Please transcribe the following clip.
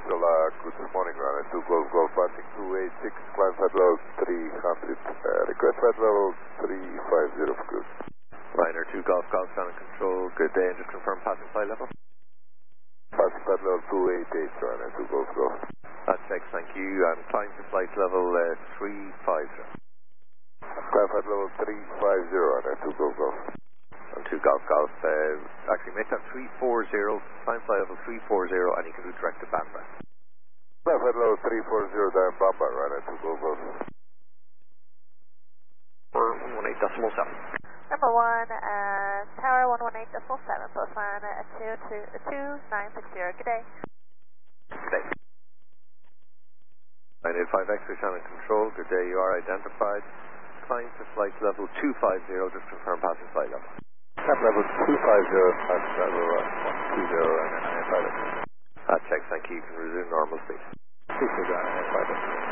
Central, good morning, runway 2 Golf Golf, passing 286, climb flight level 300, request flight level 350 for cruise. Liner 2 Golf Golf, sound and control, good day, and just confirm passing flight level. Passing flight level 288, runway 2 Golf Golf. That's X, thank you, and climb to flight level 350. Climb flight level 350, runway 2 Golf Golf. On 2 Golf Golf, actually make that 340, climb flight level 340, and you can do direct to Bamba. Climb flight level 340, down Bamba, runway 2 Golf Golf. 118.7. Number 1, tower 118.7, plus line 2960, good day. Good day. 985 X-ray sound and control, good day, you are identified. Climb to flight level 250, just confirm passing flight level. Climb level 250, passing flight level 120, and 985 X. That's X, thank you, you can resume normal speed.